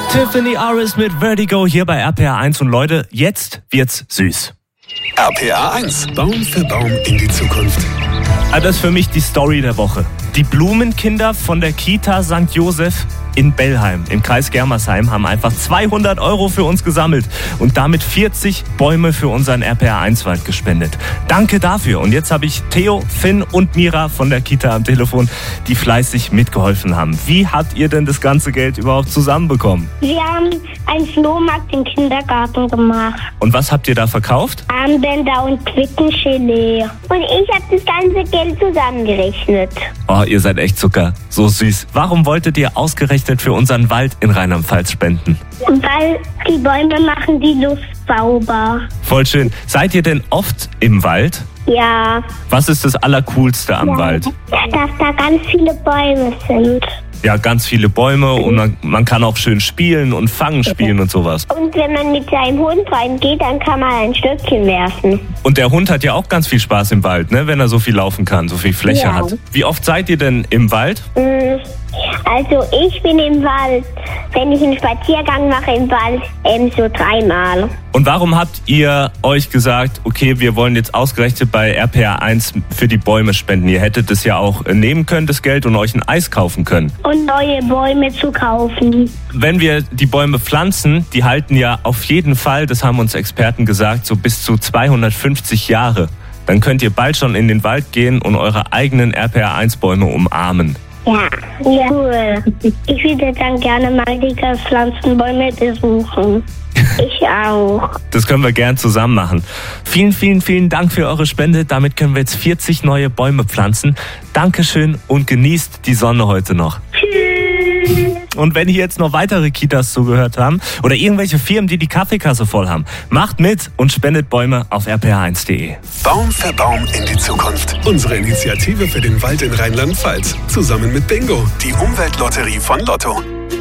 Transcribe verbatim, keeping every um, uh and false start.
Tiffany Aris mit Vertigo hier bei R P R eins. Und Leute, jetzt wird's süß. R P R eins. Baum für Baum in die Zukunft. Also das ist für mich die Story der Woche. Die Blumenkinder von der Kita Sankt Josef in Bellheim im Kreis Germersheim haben einfach zweihundert Euro für uns gesammelt und damit vierzig Bäume für unseren R P R eins Wald gespendet. Danke dafür. Und jetzt habe ich Theo, Finn und Mira von der Kita am Telefon, die fleißig mitgeholfen haben. Wie habt ihr denn das ganze Geld überhaupt zusammenbekommen? Wir haben einen Flohmarkt im Kindergarten gemacht. Und was habt ihr da verkauft? Armbänder und Quittengelee. Und ich habe das ganze Geld zusammengerechnet. Oh, ihr seid echt Zucker. So süß. Warum wolltet ihr ausgerechnet für unseren Wald in Rheinland-Pfalz spenden? Weil die Bäume machen die Luft sauber. Voll schön. Seid ihr denn oft im Wald? Ja. Was ist das Allercoolste am ja. Wald? Dass da ganz viele Bäume sind. Ja, ganz viele Bäume und man, man kann auch schön spielen und Fangen spielen und sowas. Und wenn man mit seinem Hund reingeht, dann kann man ein Stöckchen werfen. Und der Hund hat ja auch ganz viel Spaß im Wald, ne, wenn er so viel laufen kann, so viel Fläche ja. hat. Wie oft seid ihr denn im Wald? Also ich bin im Wald, wenn ich einen Spaziergang mache im Wald, ähm, so dreimal. Und warum habt ihr euch gesagt, okay, wir wollen jetzt ausgerechnet bei R P R eins für die Bäume spenden? Ihr hättet es ja auch nehmen können, das Geld, und euch ein Eis kaufen können. Und neue Bäume zu kaufen. Wenn wir die Bäume pflanzen, die halten ja auf jeden Fall, das haben uns Experten gesagt, so bis zu zweihundertfünfzig Jahre. Dann könnt ihr bald schon in den Wald gehen und eure eigenen R P R eins Bäume umarmen. Ja, ja, cool. Ich würde dann gerne mal die gepflanzten Bäume besuchen. Ich auch. Das können wir gern zusammen machen. Vielen, vielen, vielen Dank für eure Spende. Damit können wir jetzt vierzig neue Bäume pflanzen. Dankeschön und genießt die Sonne heute noch. Tschüss. Und wenn hier jetzt noch weitere Kitas zugehört haben oder irgendwelche Firmen, die die Kaffeekasse voll haben, macht mit und spendet Bäume auf r p r eins punkt d e. Baum für Baum in die Zukunft. Unsere Initiative für den Wald in Rheinland-Pfalz. Zusammen mit Bingo, die Umweltlotterie von Lotto.